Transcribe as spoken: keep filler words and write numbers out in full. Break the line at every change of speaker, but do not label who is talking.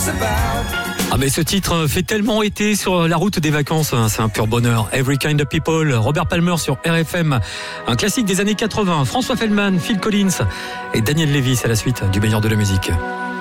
Ah mais ce titre fait tellement été sur la route des vacances, c'est un pur bonheur. Every Kind of People, Robert Palmer sur R F M, un classique des années quatre-vingts. François Feldman, Phil Collins et Daniel Levy, c'est la suite du meilleur de la musique.